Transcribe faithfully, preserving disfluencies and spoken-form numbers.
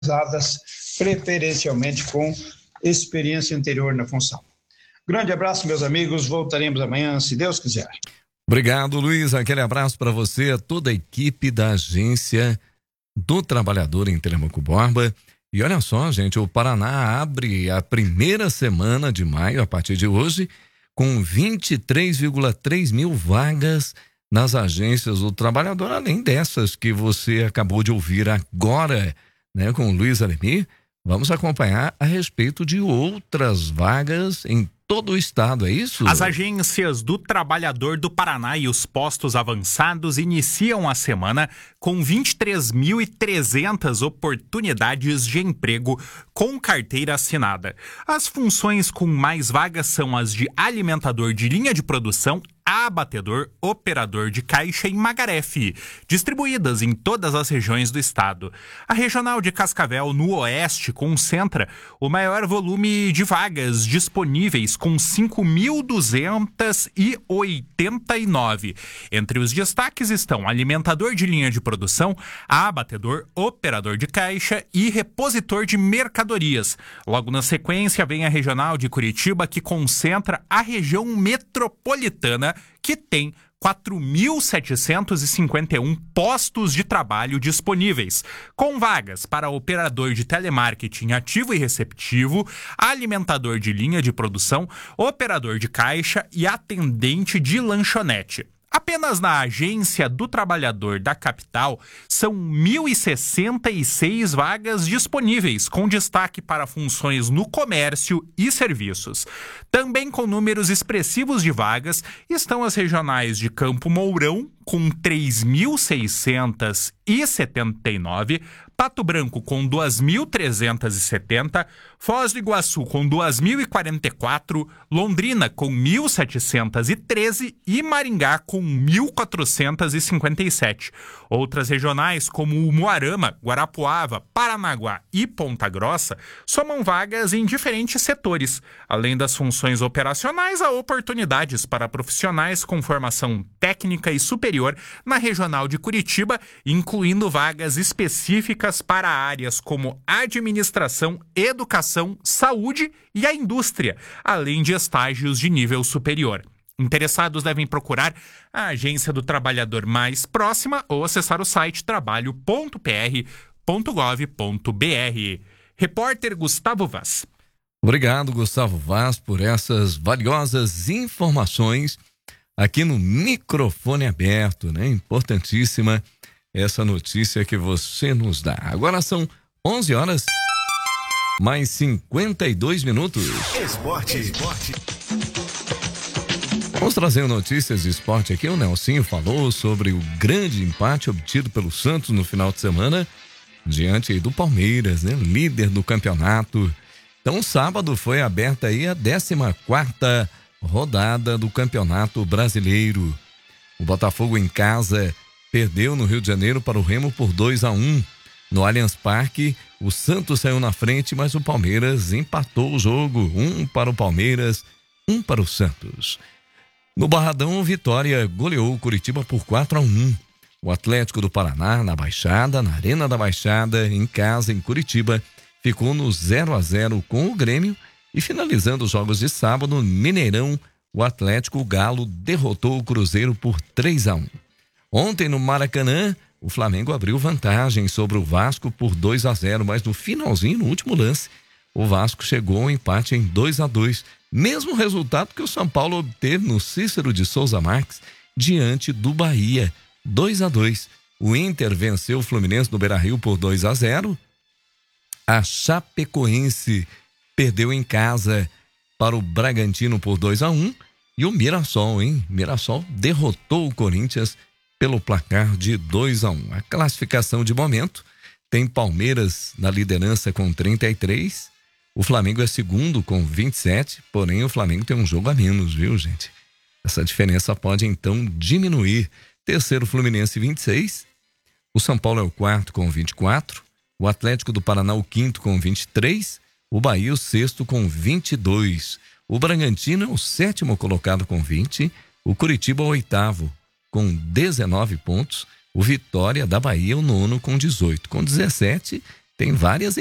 preferencialmente com experiência anterior na função. Grande abraço, meus amigos. Voltaremos amanhã, se Deus quiser. Obrigado, Luiz. Aquele abraço para você, toda a equipe da Agência do Trabalhador em Telemaco Borba. E olha só, gente, o Paraná abre a primeira semana de maio, a partir de hoje, com vinte e três vírgula três mil vagas nas agências do trabalhador, além dessas que você acabou de ouvir agora, né, com o Luiz Alemir. Vamos acompanhar a respeito de outras vagas em todo o estado, é isso? As agências do Trabalhador do Paraná e os postos avançados iniciam a semana com vinte e três mil e trezentas oportunidades de emprego com carteira assinada. As funções com mais vagas são as de alimentador de linha de produção, abatedor, operador de caixa e magarefe, distribuídas em todas as regiões do estado. A regional de Cascavel, no oeste, concentra o maior volume de vagas disponíveis, com cinco mil duzentas e oitenta e nove. Entre os destaques estão alimentador de linha de produção, abatedor, operador de caixa e repositor de mercadorias. Logo na sequência vem a regional de Curitiba, que concentra a região metropolitana, que tem quatro mil setecentos e cinquenta e um postos de trabalho disponíveis, com vagas para operador de telemarketing ativo e receptivo, alimentador de linha de produção, operador de caixa e atendente de lanchonete. Apenas na Agência do Trabalhador da capital são mil e sessenta e seis vagas disponíveis, com destaque para funções no comércio e serviços. Também com números expressivos de vagas estão as regionais de Campo Mourão, com três mil seiscentos e setenta e nove, Pato Branco com duas mil trezentos e setenta, Foz do Iguaçu com duas mil e quarenta e quatro, Londrina com mil setecentos e treze e Maringá com mil quatrocentos e cinquenta e sete. Outras regionais como Umuarama, Guarapuava, Paranaguá e Ponta Grossa somam vagas em diferentes setores. Além das funções operacionais, há oportunidades para profissionais com formação técnica e superior na regional de Curitiba, incluindo vagas específicas para áreas como administração, educação, saúde e a indústria, além de estágios de nível superior. Interessados devem procurar a Agência do Trabalhador mais próxima ou acessar o site trabalho ponto p r ponto gov ponto b r. Repórter Gustavo Vaz. Obrigado, Gustavo Vaz, por essas valiosas informações aqui no microfone aberto, né? Importantíssima essa notícia que você nos dá. Agora são onze horas mais cinquenta e dois minutos. Esporte. Esporte. Vamos trazer notícias de esporte aqui. O Nelsinho falou sobre o grande empate obtido pelo Santos no final de semana diante do Palmeiras, né? Líder do campeonato. Então, sábado foi aberta aí a décima quarta rodada do Campeonato Brasileiro. O Botafogo em casa perdeu no Rio de Janeiro para o Remo por dois a um. No Allianz Parque, o Santos saiu na frente, mas o Palmeiras empatou o jogo. Um para o Palmeiras, um para o Santos. No Barradão, o Vitória goleou o Curitiba por quatro a um. O Atlético do Paraná, na Baixada, na Arena da Baixada, em casa, em Curitiba, ficou no zero a zero com o Grêmio. E finalizando os jogos de sábado, no Mineirão, o Atlético Galo derrotou o Cruzeiro por três a um. Ontem, no Maracanã, o Flamengo abriu vantagem sobre o Vasco por dois a zero, mas no finalzinho, no último lance, o Vasco chegou ao empate em dois a dois. Mesmo resultado que o São Paulo obteve no Cícero de Souza Marques diante do Bahia, dois a dois. O Inter venceu o Fluminense no Beira-Rio por dois a zero. A Chapecoense perdeu em casa para o Bragantino por dois a um. E o Mirassol, hein? Mirassol derrotou o Corinthians pelo placar de dois a um. A classificação de momento tem Palmeiras na liderança com trinta e três. O Flamengo é segundo com vinte e sete, porém o Flamengo tem um jogo a menos, viu, gente? Essa diferença pode então diminuir. Terceiro, Fluminense, vinte e seis. O São Paulo é o quarto com vinte e quatro. O Atlético do Paraná o quinto com vinte e três. O Bahia o sexto com vinte e dois. O Bragantino é o sétimo colocado com vinte. O Curitiba o oitavo com dezenove pontos. O Vitória da Bahia é o nono com dezoito. Com dezessete tem várias